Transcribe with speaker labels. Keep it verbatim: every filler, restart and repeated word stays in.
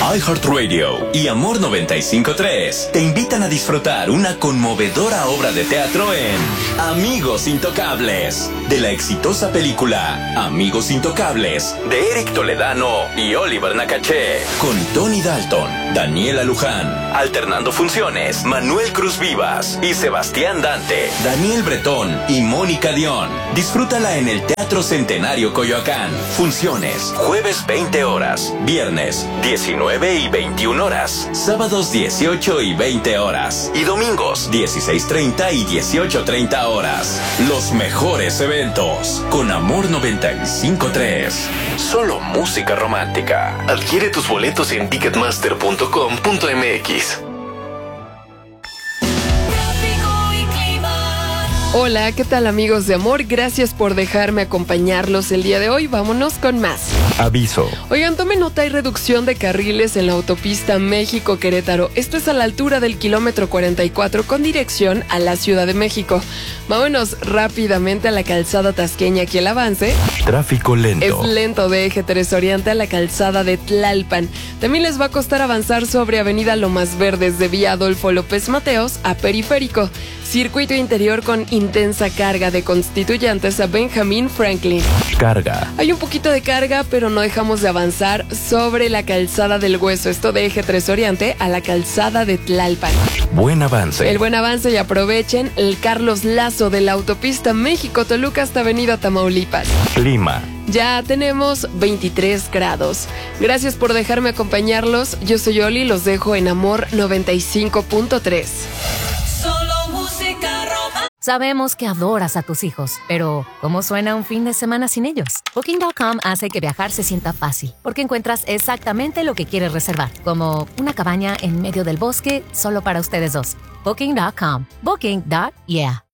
Speaker 1: iHeartRadio y Amor noventa y cinco punto tres te invitan a disfrutar una conmovedora obra de teatro en Amigos Intocables, de la exitosa película Amigos Intocables, de Eric Toledano y Oliver Nakache, con Tony Dalton, Daniela Luján, alternando funciones, Manuel Cruz Vivas y Sebastián Dante, Daniel Bretón y Mónica Dion. Disfrútala en el Teatro Centenario Coyoacán. Funciones, jueves veinte horas, viernes diecinueve y veintiuna horas, sábados dieciocho y veinte horas y domingos dieciséis treinta y dieciocho treinta horas. Los mejores eventos con Amor noventa y cinco punto tres. Solo música romántica.
Speaker 2: Adquiere tus boletos en ticketmaster punto com punto m x.
Speaker 3: Hola, ¿qué tal amigos de Amor? Gracias por dejarme acompañarlos el día de hoy. Vámonos con más.
Speaker 1: Aviso.
Speaker 3: Oigan, tomen nota, hay reducción de carriles en la autopista México-Querétaro. Esto es a la altura del kilómetro cuarenta y cuatro con dirección a la Ciudad de México. Vámonos rápidamente a la calzada tasqueña. Aquí el avance.
Speaker 1: Tráfico lento.
Speaker 3: Es lento de eje tres Oriente a la calzada de Tlalpan. También les va a costar avanzar sobre avenida Lomas Verdes de vía Adolfo López Mateos a Periférico. Circuito interior con intensa carga de Constituyentes a Benjamín Franklin.
Speaker 1: Carga.
Speaker 3: Hay un poquito de carga, pero no dejamos de avanzar sobre la calzada del Hueso. Esto de eje tres Oriente a la calzada de Tlalpan.
Speaker 1: Buen avance.
Speaker 3: El buen avance, y aprovechen el Carlos Lazo de la autopista México-Toluca hasta avenida Tamaulipas.
Speaker 1: Clima.
Speaker 3: Ya tenemos veintitrés grados. Gracias por dejarme acompañarlos. Yo soy Oli y los dejo en Amor noventa y cinco punto tres.
Speaker 4: Sabemos que adoras a tus hijos, pero ¿cómo suena un fin de semana sin ellos? Booking punto com hace que viajar se sienta fácil, porque encuentras exactamente lo que quieres reservar, como una cabaña en medio del bosque solo para ustedes dos. Booking punto com. Booking. Yeah.